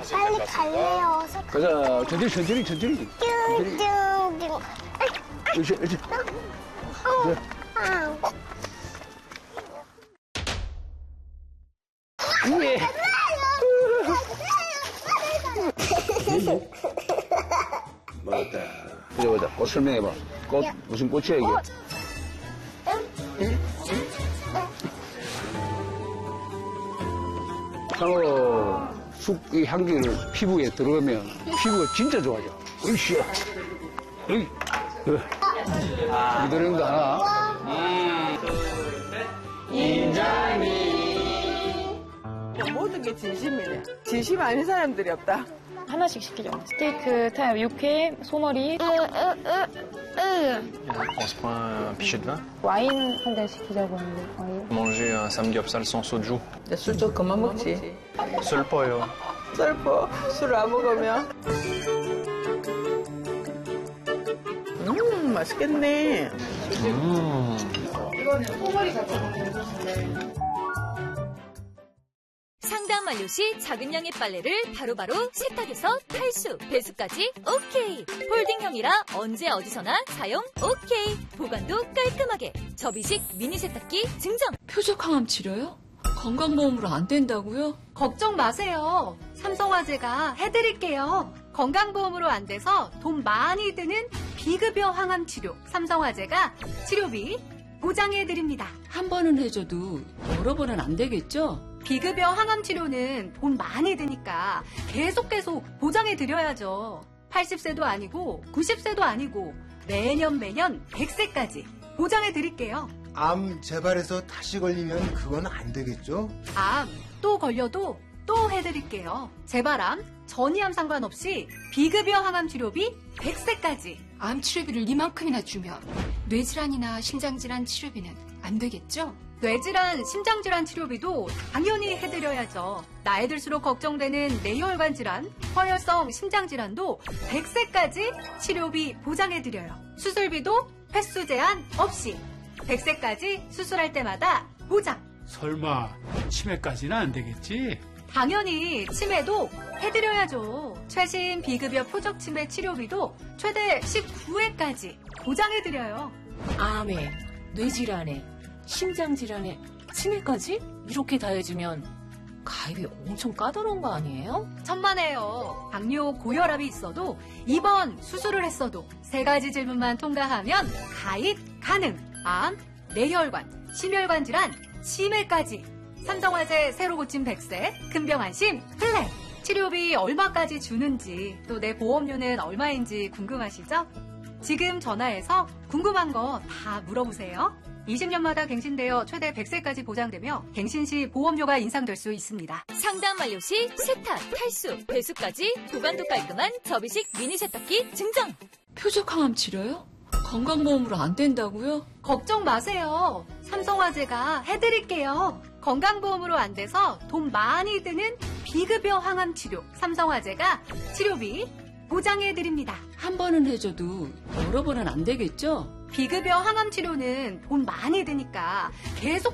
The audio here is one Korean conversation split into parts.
빨리 갈래요. 가자. 천천히. 띵띵띵. 그렇지. 예. 맞다. 이제 보자. 꽃 설명해봐. 꽃, 무슨 꽃이야, 이게? 상어 쑥의 향기를 피부에 들어가면 피부가 진짜 좋아져. 으쌰. 으이. 이들은 거 하나. 모든 게 진심이네. 진심 아닌 사람들이 없다. 하나씩 시키죠. 스테이크, 육회, 소머리. On se prend un pichet de vin. 와인 한 잔 시키자고 하는데. 와인. Manger un samgyeopsal sans soju. 술 좀 그만 먹지. Seul po요. 썰퍼 술 안 먹으면. 맛있겠네. 상담 완료 시 작은 양의 빨래를 바로바로 세탁해서 탈수, 배수까지 오케이. 폴딩형이라 언제 어디서나 사용 오케이. 보관도 깔끔하게. 접이식 미니 세탁기 증정. 표적항암 치료요? 건강보험으로 안 된다고요? 걱정 마세요. 삼성화재가 해드릴게요. 건강보험으로 안 돼서 돈 많이 드는 비급여 항암 치료. 삼성화재가 치료비 보장해드립니다. 한 번은 해줘도 여러 번은 안 되겠죠? 비급여 항암 치료는 돈 많이 드니까 계속 보장해드려야죠. 80세도 아니고 90세도 아니고 매년 100세까지 보장해드릴게요. 암 재발해서 다시 걸리면 그건 안 되겠죠? 암 또 걸려도 또 해드릴게요. 재발암, 전이암 상관없이 비급여 항암 치료비 100세까지. 암 치료비를 이만큼이나 주면 뇌질환이나 심장질환 치료비는 안 되겠죠? 뇌질환, 심장질환 치료비도 당연히 해드려야죠. 나이 들수록 걱정되는 뇌혈관 질환, 허혈성 심장질환도 100세까지 치료비 보장해드려요. 수술비도 횟수 제한 없이 100세까지 수술할 때마다 보장. 설마 치매까지는 안 되겠지? 당연히 치매도 해드려야죠. 최신 비급여 표적 치매 치료비도 최대 19회까지 보장해드려요. 암에, 뇌질환에, 심장질환에, 치매까지 이렇게 다 해주면 가입이 엄청 까다로운 거 아니에요? 천만에요. 당뇨, 고혈압이 있어도 입원, 수술을 했어도 세 가지 질문만 통과하면 가입 가능. 암, 뇌혈관, 심혈관 질환, 치매까지. 삼성화재 새로 고침 100세, 큰병 안심 플랜. 치료비 얼마까지 주는지, 또 내 보험료는 얼마인지 궁금하시죠? 지금 전화해서 궁금한 거 다 물어보세요. 20년마다 갱신되어 최대 100세까지 보장되며 갱신 시 보험료가 인상될 수 있습니다. 상담 완료 시 세탁, 탈수, 배수까지 보관도 깔끔한 접이식 미니 세탁기 증정. 표적항암 치료요? 건강보험으로 안 된다고요? 걱정 마세요. 삼성화재가 해드릴게요. 건강보험으로 안 돼서 돈 많이 드는 비급여 항암 치료. 삼성화재가 치료비 보장해드립니다. 한 번은 해줘도 여러 번은 안 되겠죠? 비급여 항암 치료는 돈 많이 드니까 계속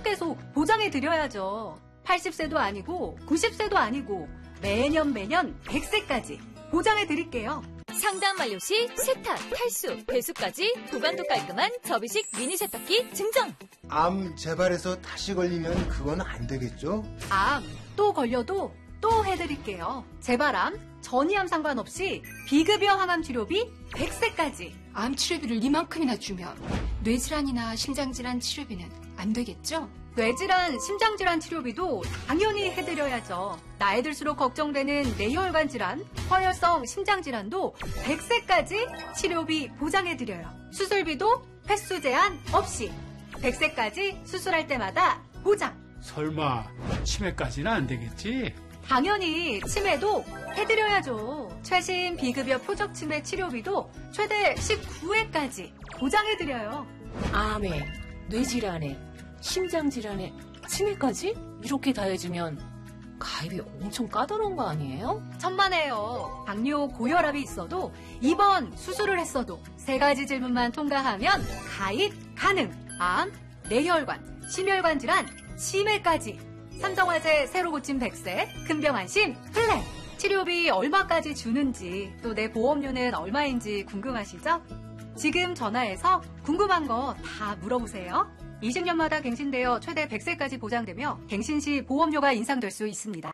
보장해드려야죠. 80세도 아니고 90세도 아니고 매년 100세까지 보장해드릴게요. 상담 완료 시 세탁, 탈수, 배수까지 보관도 깔끔한 접이식 미니 세탁기 증정. 암 재발해서 다시 걸리면 그건 안 되겠죠? 암 또 걸려도 또 해드릴게요. 재발암, 전이암 상관없이 비급여 항암 치료비 100세까지. 암 치료비를 이만큼이나 주면 뇌질환이나 심장질환 치료비는 안 되겠죠? 뇌질환, 심장질환 치료비도 당연히 해드려야죠. 나이 들수록 걱정되는 뇌혈관 질환, 허혈성 심장질환도 100세까지 치료비 보장해드려요. 수술비도 횟수 제한 없이 100세까지 수술할 때마다 보장. 설마 치매까지는 안 되겠지? 당연히 치매도 해드려야죠. 최신 비급여 표적 치매 치료비도 최대 19회까지 보장해드려요. 암에, 뇌질환에, 심장질환에, 치매까지 이렇게 다 해주면 가입이 엄청 까다로운 거 아니에요? 천만에요. 당뇨, 고혈압이 있어도 입원, 수술을 했어도 세 가지 질문만 통과하면 가입 가능. 암, 뇌혈관, 심혈관 질환, 치매까지. 삼성화재 새로 고침 100세, 큰병 안심 플랜. 치료비 얼마까지 주는지 또 내 보험료는 얼마인지 궁금하시죠? 지금 전화해서 궁금한 거 다 물어보세요. 20년마다 갱신되어 최대 100세까지 보장되며 갱신 시 보험료가 인상될 수 있습니다.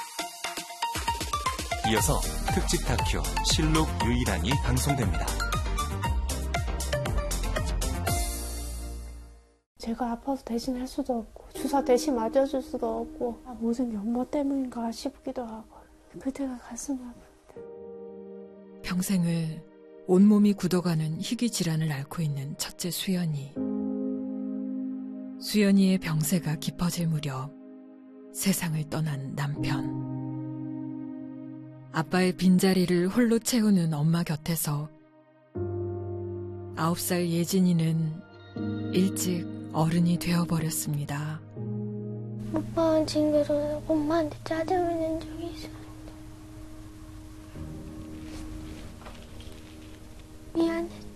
이어서 특집 다큐 실록 유일한이 방송됩니다. 제가 아파서 대신 할 수도 없고 주사 대신 맞아줄 수도 없고 모든 게 엄마 때문인가 싶기도 하고 그때가 가슴 아프다. 평생을 온몸이 굳어가는 희귀 질환을 앓고 있는 첫째 수연이. 수연이의 병세가 깊어질 무렵 세상을 떠난 남편. 아빠의 빈자리를 홀로 채우는 엄마 곁에서 9살 예진이는 일찍 어른이 되어버렸습니다. 오빠는 친구도 엄마한테 짜증을 낸 적이 있었는데 미안했지.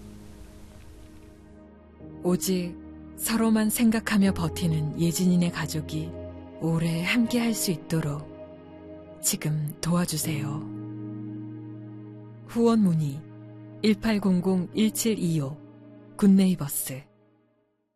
오직 서로만 생각하며 버티는 예진이네 가족이 오래 함께 할 수 있도록 지금 도와주세요. 후원 문의 1800-1725 굿네이버스